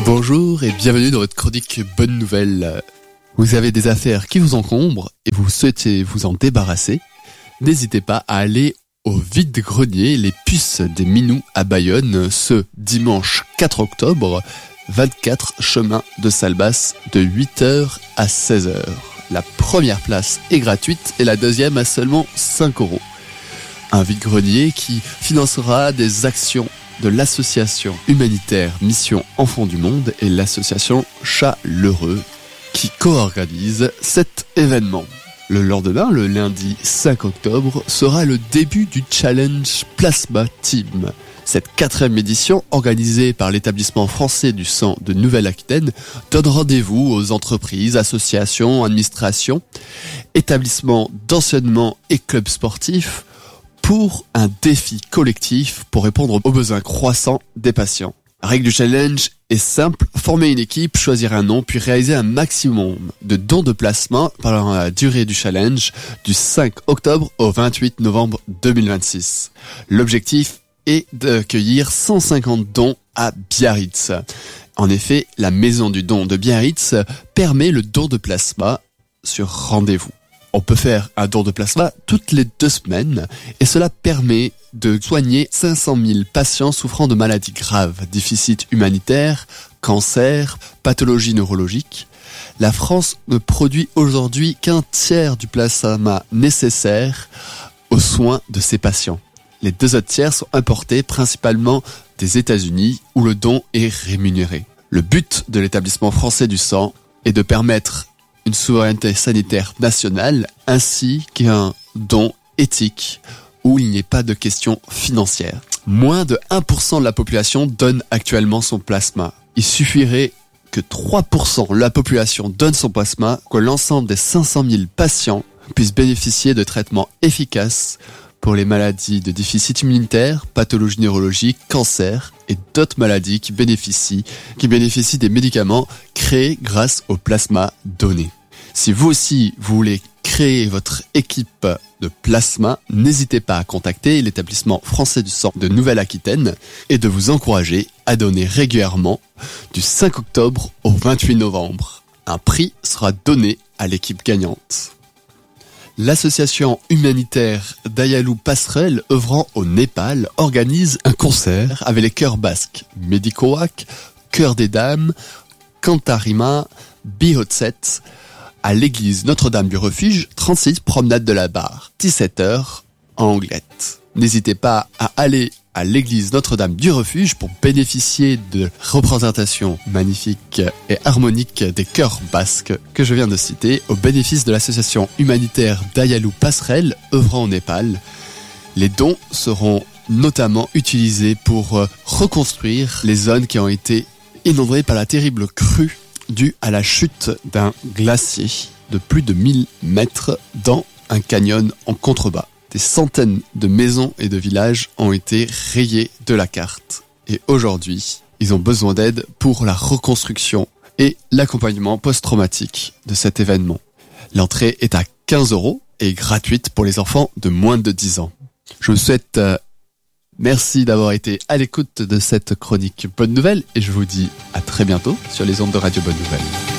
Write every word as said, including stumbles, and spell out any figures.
Bonjour et bienvenue dans votre chronique Bonne Nouvelle. Vous avez des affaires qui vous encombrent et vous souhaitez vous en débarrasser? N'hésitez pas à aller au vide-grenier Les Puces des Minous à Bayonne ce dimanche quatre octobre, vingt-quatre chemin de Salbasse de huit heures à seize heures. La première place est gratuite et la deuxième à seulement cinq euros. Un vide-grenier qui financera des actions de l'association humanitaire Mission Enfants du Monde et l'association Chat L'Heureux qui co-organise cet événement. Le lendemain, le lundi cinq octobre, sera le début du challenge Plasma Team. Cette quatrième édition, organisée par l'établissement français du sang de Nouvelle-Aquitaine, donne rendez-vous aux entreprises, associations, administrations, établissements d'enseignement et clubs sportifs pour un défi collectif pour répondre aux besoins croissants des patients. La règle du challenge est simple, former une équipe, choisir un nom, puis réaliser un maximum de dons de plasma pendant la durée du challenge du cinq octobre au vingt-huit novembre deux mille vingt-six. L'objectif est d'accueillir cent cinquante dons à Biarritz. En effet, la maison du don de Biarritz permet le don de plasma sur rendez-vous. On peut faire un don de plasma toutes les deux semaines et cela permet de soigner cinq cent mille patients souffrant de maladies graves, déficit humanitaire, cancer, pathologies neurologiques. La France ne produit aujourd'hui qu'un tiers du plasma nécessaire aux soins de ces patients. Les deux autres tiers sont importés principalement des États-Unis où le don est rémunéré. Le but de l'établissement français du sang est de permettre une souveraineté sanitaire nationale ainsi qu'un don éthique où il n'y ait pas de questions financières. Moins de un pour cent de la population donne actuellement son plasma. Il suffirait que trois pour cent de la population donne son plasma, que l'ensemble des cinq cent mille patients puissent bénéficier de traitements efficaces pour les maladies de déficit immunitaire, pathologies neurologiques, cancer et d'autres maladies qui bénéficient, qui bénéficient des médicaments créés grâce au plasma donné. Si vous aussi vous voulez créer votre équipe de plasma, n'hésitez pas à contacter l'établissement français du sang de Nouvelle-Aquitaine et de vous encourager à donner régulièrement du cinq octobre au vingt-huit novembre. Un prix sera donné à l'équipe gagnante. L'association humanitaire Dayalou Passerelle œuvrant au Népal organise un concert avec les chœurs basques Medikoak, Chœur des Dames, Kantarima, Bihotset à l'église Notre-Dame du Refuge, trente-six promenade de la Barre, dix-sept heures en Anglette. N'hésitez pas à aller à l'église Notre-Dame du Refuge pour bénéficier de représentations magnifiques et harmoniques des chœurs basques que je viens de citer au bénéfice de l'association humanitaire Dayalou Passerelle œuvrant au Népal. Les dons seront notamment utilisés pour reconstruire les zones qui ont été inondées par la terrible crue due à la chute d'un glacier de plus de mille mètres dans un canyon en contrebas. Des centaines de maisons et de villages ont été rayés de la carte. Et aujourd'hui, ils ont besoin d'aide pour la reconstruction et l'accompagnement post-traumatique de cet événement. L'entrée est à quinze euros et gratuite pour les enfants de moins de dix ans. Je vous souhaite euh, merci d'avoir été à l'écoute de cette chronique Bonne Nouvelle et je vous dis à très bientôt sur les ondes de Radio Bonne Nouvelle.